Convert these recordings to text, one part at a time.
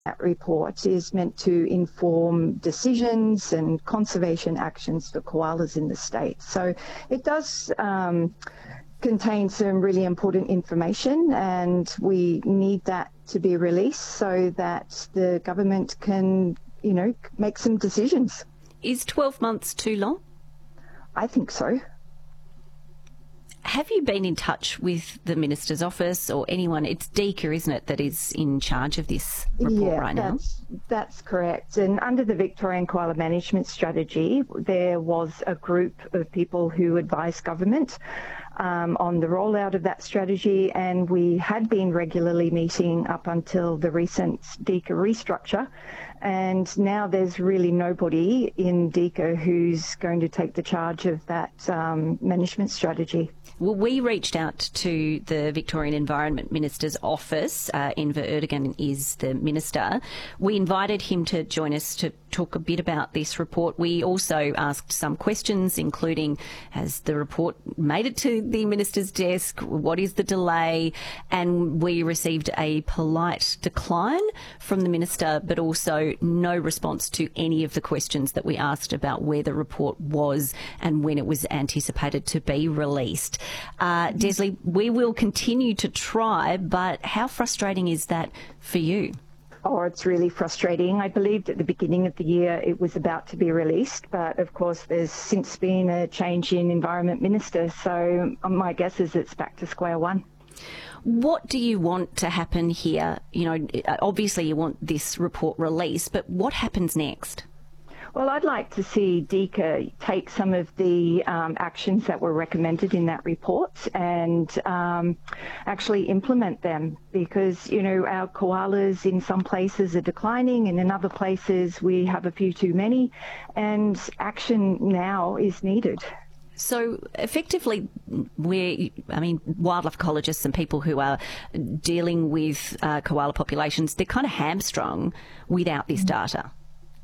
That report is meant to inform decisions and conservation actions for koalas in the state. So it does contain some really important information, and we need that to be released so that the government can, make some decisions. Is 12 months too long? I think so. Have you been in touch with the Minister's office or anyone? It's DECA, isn't it, that is in charge of this report right now? That's correct. And under the Victorian Koala Management Strategy, there was a group of people who advised government on the rollout of that strategy, and we had been regularly meeting up until the recent DECA restructure. And now there's really nobody in DECA who's going to take the charge of that management strategy. Well, we reached out to the Victorian Environment Minister's office. Enver Erdogan is the minister. We invited him to join us to talk a bit about this report. We also asked some questions, including, has the report made it to the minister's desk? What is the delay? And we received a polite decline from the minister, but also no response to any of the questions that we asked about where the report was and when it was anticipated to be released. Desley, we will continue to try, but how frustrating is that for you? Oh, it's really frustrating. I believed at the beginning of the year it was about to be released, but of course there's since been a change in Environment Minister, so my guess is it's back to square one. What do you want to happen here? Obviously you want this report released, but what happens next? Well, I'd like to see DECA take some of the actions that were recommended in that report and actually implement them, because, our koalas in some places are declining and in other places we have a few too many, and action now is needed. So effectively, wildlife ecologists and people who are dealing with koala populations, they're kind of hamstrung without this data.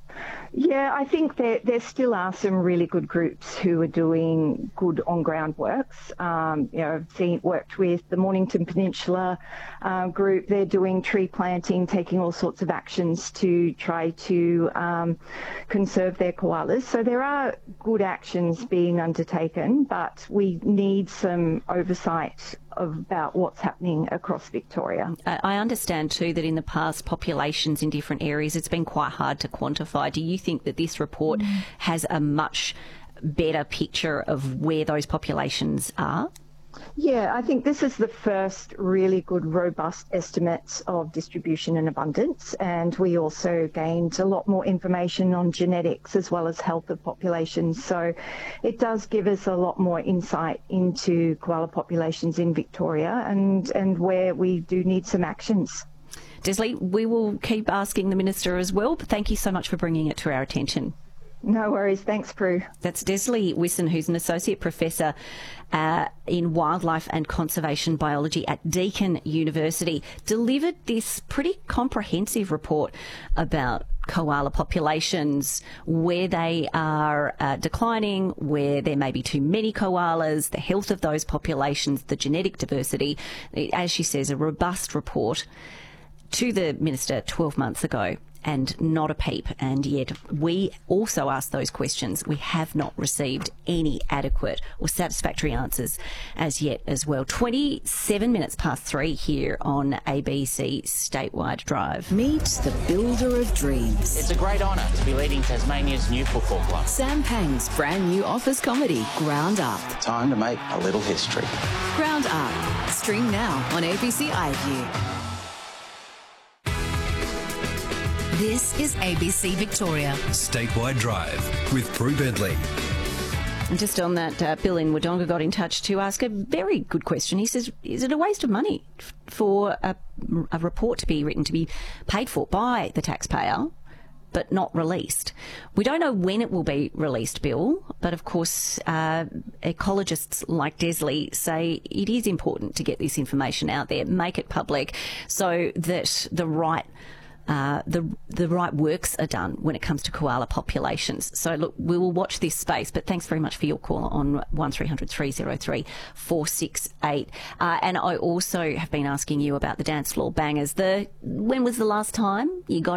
Yeah, I think there still are some really good groups who are doing good on-ground works. I've worked with the Mornington Peninsula group. They're doing tree planting, taking all sorts of actions to try to conserve their koalas. So there are good actions being undertaken, but we need some oversight about what's happening across Victoria. I understand too that in the past populations in different areas, it's been quite hard to quantify. Do you think that this report has a much better picture of where those populations are? Yeah, I think this is the first really good, robust estimate of distribution and abundance, and we also gained a lot more information on genetics as well as health of populations. So it does give us a lot more insight into koala populations in Victoria and where we do need some actions. Desley, we will keep asking the Minister as well, but thank you so much for bringing it to our attention. No worries. Thanks, Prue. That's Desley Wisson, who's an Associate Professor in Wildlife and Conservation Biology at Deakin University, delivered this pretty comprehensive report about koala populations, where they are declining, where there may be too many koalas, the health of those populations, the genetic diversity. As she says, a robust report to the Minister 12 months ago. And not a peep. And yet we also asked those questions. We have not received any adequate or satisfactory answers as yet as well. 27 minutes past 3 here on ABC Statewide Drive. Meet the builder of dreams. It's a great honour to be leading Tasmania's new football club. Sam Pang's brand new office comedy, Ground Up. Time to make a little history. Ground Up. Stream now on ABC iView. This is ABC Victoria. Statewide Drive with Prue Bentley. And just on that, Bill in Wodonga got in touch to ask a very good question. He says, is it a waste of money for a report to be written, to be paid for by the taxpayer, but not released? We don't know when it will be released, Bill, but of course ecologists like Desley say it is important to get this information out there, make it public, so that the right the right works are done when it comes to koala populations. So look, we will watch this space, but thanks very much for your call on 1300 303 468. And I also have been asking you about the dance floor bangers. When was the last time you got